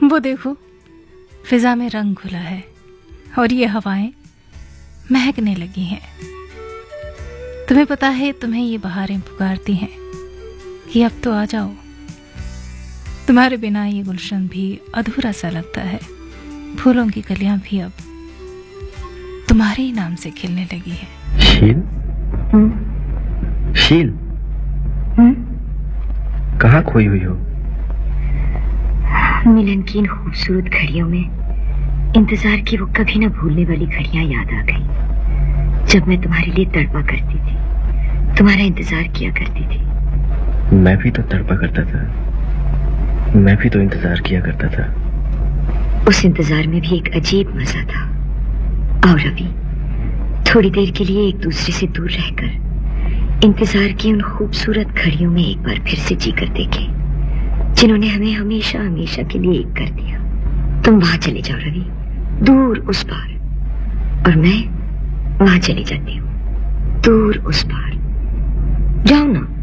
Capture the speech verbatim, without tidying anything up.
वो देखो, फिजा में रंग घुला है और ये हवाएं महकने लगी हैं। तुम्हें पता है, तुम्हें ये बहारें पुकारती हैं कि अब तो आ जाओ। तुम्हारे बिना ये गुलशन भी अधूरा सा लगता है। फूलों की कलियां भी अब तुम्हारे ही नाम से खिलने लगी है। शील, शील, कहाँ खोई हुई हो? मिलन की इन खूबसूरत घड़ियों में इंतजार की वो कभी न भूलने वाली घड़ियां याद आ गई, जब मैं तुम्हारे लिए तड़पा करती थी, तुम्हारा इंतजार किया करती थी। मैं भी तो तड़पा करता था, मैं भी तो इंतजार किया करता था। उस इंतजार में भी एक अजीब मजा था। और अभी थोड़ी देर के लिए एक दूसरे से दूर रहकर इंतजार की उन खूबसूरत घड़ियों में एक बार फिर से जी कर देखे, जिन्होंने हमें हमेशा हमेशा के लिए एक कर दिया। तुम वहां चले जाओ रवि, दूर उस पार, और मैं वहां चली जाती हूँ, दूर उस पार। जाओ ना।